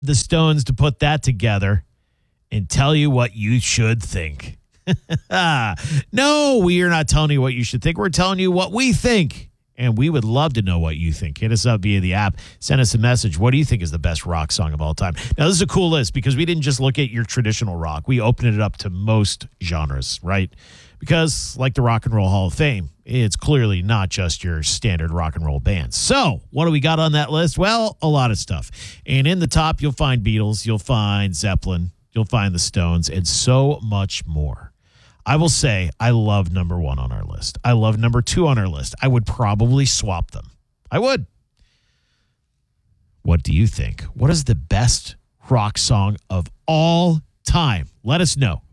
the Stones to put that together and tell you what you should think. No, we are not telling you what you should think. We're telling you what we think. And we would love to know what you think. Hit us up via the app. Send us a message. What do you think is the best rock song of all time? Now, this is a cool list because we didn't just look at your traditional rock. We opened it up to most genres, right? Because like the Rock and Roll Hall of Fame, it's clearly not just your standard rock and roll bands. So what do we got on that list? Well, a lot of stuff. And in the top, you'll find Beatles, you'll find Zeppelin, you'll find the Stones, and so much more. I will say I love number 1 on our list. I love number 2 on our list. I would probably swap them. I would. What do you think? What is the best rock song of all time? Let us know.